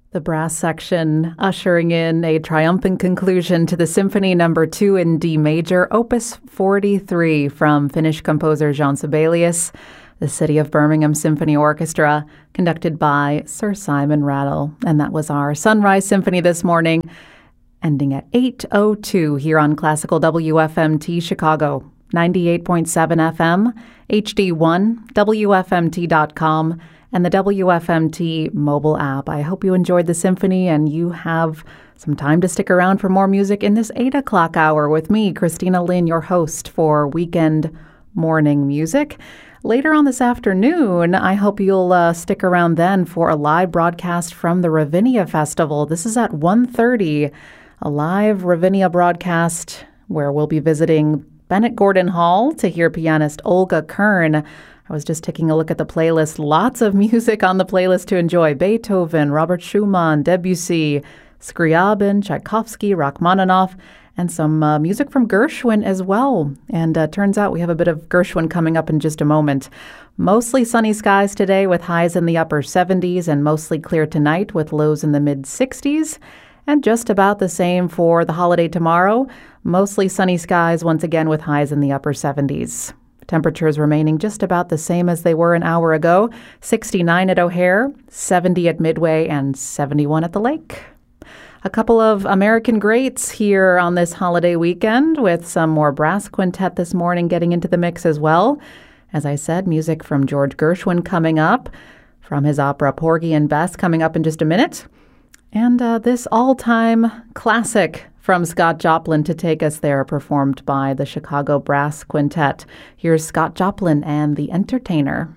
The brass section ushering in a triumphant conclusion to the Symphony No. 2 in D major, Opus 43 from Finnish composer Jean Sibelius, the City of Birmingham Symphony Orchestra, conducted by Sir Simon Rattle. And that was our Sunrise Symphony this morning, ending at 8:02 here on Classical WFMT Chicago, 98.7 FM, HD1, WFMT.com, and the WFMT mobile app. I hope you enjoyed the symphony and you have some time to stick around for more music in this 8 o'clock hour with me, Christina Lynn, your host for Weekend Morning Music. Later on this afternoon, I hope you'll stick around then for a live broadcast from the Ravinia Festival. This is at 1:30, a live Ravinia broadcast where we'll be visiting Bennett Gordon Hall to hear pianist Olga Kern. I was just taking a look at the playlist. Lots of music on the playlist to enjoy. Beethoven, Robert Schumann, Debussy, Scriabin, Tchaikovsky, Rachmaninoff, and some music from Gershwin as well. And turns out we have a bit of Gershwin coming up in just a moment. Mostly sunny skies today with highs in the upper 70s and mostly clear tonight with lows in the mid-60s. And just about the same for the holiday tomorrow. Mostly sunny skies once again with highs in the upper 70s. Temperatures remaining just about the same as they were an hour ago. 69 at O'Hare, 70 at Midway, and 71 at the lake. A couple of American greats here on this holiday weekend with some more brass quintet this morning getting into the mix as well. As I said, music from George Gershwin coming up, from his opera Porgy and Bess coming up in just a minute. And this all-time classic from Scott Joplin to take us there, performed by the Chicago Brass Quintet. Here's Scott Joplin and The Entertainer.